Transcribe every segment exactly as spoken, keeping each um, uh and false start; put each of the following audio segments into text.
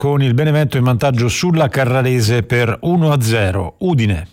con il Benevento in vantaggio sulla Carrarese per uno a zero. Udine.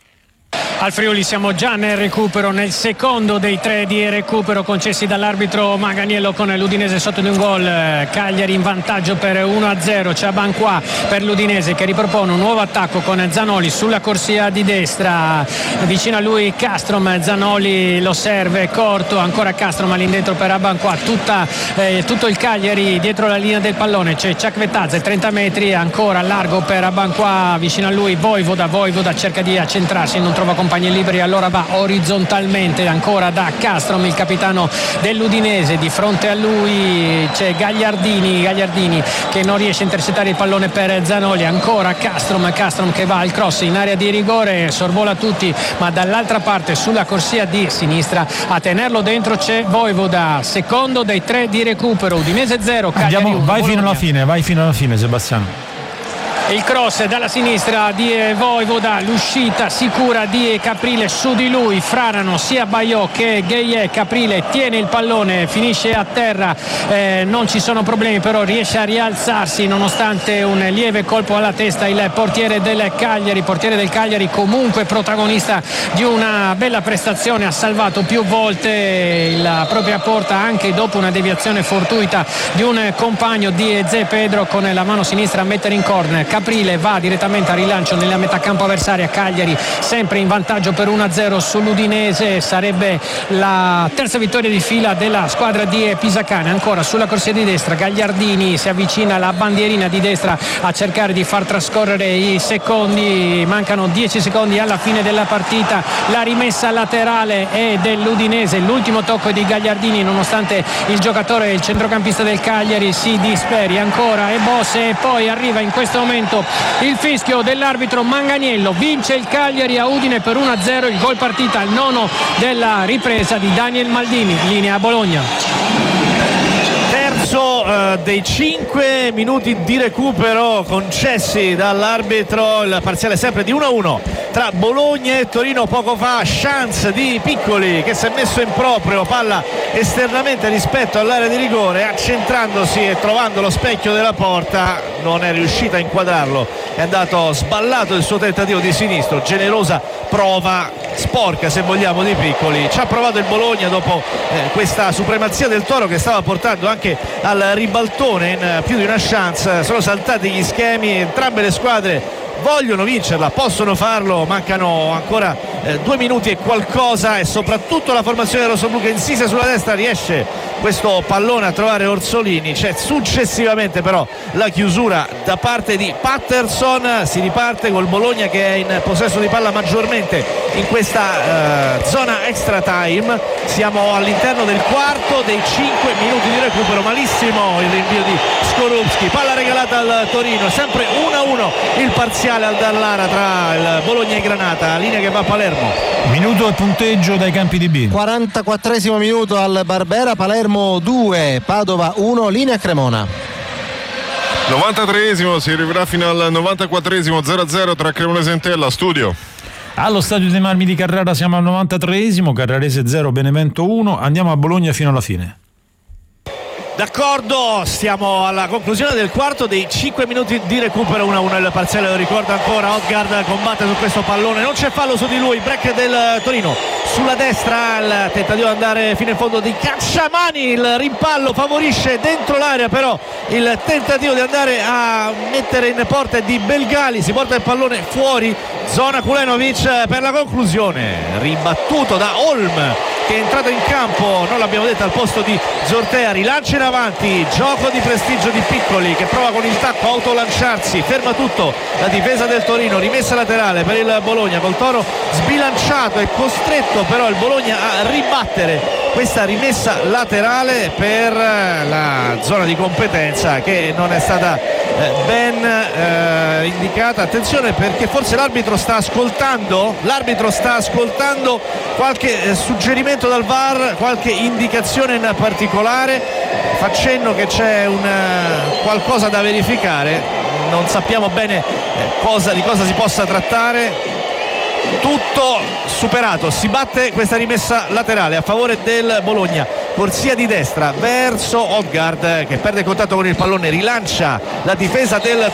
Al Friuli siamo già nel recupero, nel secondo dei tre di recupero concessi dall'arbitro Manganiello, con l'Udinese sotto di un gol. Cagliari in vantaggio per uno a zero. C'è Abanqua per l'Udinese che ripropone un nuovo attacco con Zanoli sulla corsia di destra, vicino a lui Castrom. Zanoli lo serve corto, ancora Castrom all'indentro per Abanqua. Tutta, eh, tutto il Cagliari dietro la linea del pallone. C'è Ciacvetazze, trenta metri, ancora largo per Abanqua, vicino a lui Voivoda. Voivoda cerca di accentrarsi, non trova compagni liberi, allora va orizzontalmente ancora da Castrom, il capitano dell'Udinese. Di fronte a lui c'è Gagliardini Gagliardini che non riesce a intercettare il pallone per Zanoli, ancora Castrom Castrom che va al cross in area di rigore, sorvola tutti, ma dall'altra parte sulla corsia di sinistra a tenerlo dentro c'è Voivoda. Secondo dei tre di recupero, Udinese zero, Cagliari Andiamo, uno. vai Bologna. fino alla fine, vai fino alla fine Sebastiano. Il cross dalla sinistra di Voivoda, l'uscita sicura di Caprile su di lui, franano sia Baio che Gueye. Caprile tiene il pallone, finisce a terra, eh, non ci sono problemi, però riesce a rialzarsi nonostante un lieve colpo alla testa il portiere del Cagliari. Portiere del Cagliari comunque protagonista di una bella prestazione, ha salvato più volte la propria porta anche dopo una deviazione fortuita di un compagno di Ze Pedro, con la mano sinistra a mettere in corner. Caprile va direttamente a rilancio nella metà campo avversaria. Cagliari sempre in vantaggio per uno a zero sull'Udinese, sarebbe la terza vittoria di fila della squadra di Pisacane. Ancora sulla corsia di destra Gagliardini si avvicina alla bandierina di destra a cercare di far trascorrere i secondi, mancano dieci secondi alla fine della partita. La rimessa laterale è dell'Udinese, l'ultimo tocco di Gagliardini nonostante il giocatore, il centrocampista del Cagliari si disperi. Ancora e Bosse, e poi arriva in questo momento il fischio dell'arbitro Manganiello. Vince il Cagliari a Udine per uno a zero, il gol partita al nono della ripresa di Daniel Maldini. Linea Bologna. Terzo uh, dei cinque minuti di recupero concessi dall'arbitro, il parziale sempre di uno a uno tra Bologna e Torino. Poco fa chance di Piccoli che si è messo in proprio, palla esternamente rispetto all'area di rigore, accentrandosi e trovando lo specchio della porta non è riuscita a inquadrarlo, è andato sballato il suo tentativo di sinistro. Generosa prova, sporca se vogliamo, di Piccoli. Ci ha provato il Bologna dopo eh, questa supremazia del Toro che stava portando anche al ribaltone in più di una chance. Sono saltati gli schemi, entrambe le squadre vogliono vincerla, possono farlo, mancano ancora eh, due minuti e qualcosa, e soprattutto la formazione rossoblu che insiste sulla destra, riesce questo pallone a trovare Orsolini. C'è successivamente però la chiusura da parte di Patterson. Si riparte col Bologna che è in possesso di palla maggiormente in questa eh, zona extra time. Siamo all'interno del quarto dei cinque minuti di recupero. Malissimo il rinvio di Skorupski, palla regalata al Torino, sempre uno a uno il parziale al Dallara tra il Bologna e Granata. Linea che va a Palermo. Minuto e punteggio dai campi di B. quarantaquattresimo minuto al Barbera, Palermo due, Padova uno, linea Cremona. novantatreesimo, si arriverà fino al novantaquattresimo, zero a zero tra Cremonese e Entella. Studio. Allo Stadio dei Marmi di Carrara siamo al novantatreesimo, Carrarese zero, Benevento uno. Andiamo a Bologna fino alla fine. D'accordo, stiamo alla conclusione del quarto dei cinque minuti di recupero. uno a uno il parziale, lo ricordo ancora. Odgaard combatte su questo pallone, non c'è fallo su di lui. Break del Torino sulla destra, il tentativo di andare fino in fondo di Cacciamani, il rimpallo favorisce dentro l'area, però il tentativo di andare a mettere in porta di Belgali, si porta il pallone fuori zona. Kulenovic per la conclusione, ribattuto da Olm che è entrato in campo, non l'abbiamo detto, al posto di Zortea. Rilancia in avanti, gioco di prestigio di Piccoli che prova con il tacco a autolanciarsi, ferma tutto la difesa del Torino, rimessa laterale per il Bologna, col Toro sbilanciato e costretto però il Bologna a ribattere questa rimessa laterale per la zona di competenza che non è stata eh, ben eh, indicata. Attenzione perché forse l'arbitro sta ascoltando l'arbitro sta ascoltando qualche eh, suggerimento dal V A R, qualche indicazione in particolare, facendo che c'è un uh, qualcosa da verificare, non sappiamo bene eh, cosa, di cosa si possa trattare. Tutto superato, si batte questa rimessa laterale a favore del Bologna, corsia di destra verso Odgaard che perde contatto con il pallone, rilancia la difesa del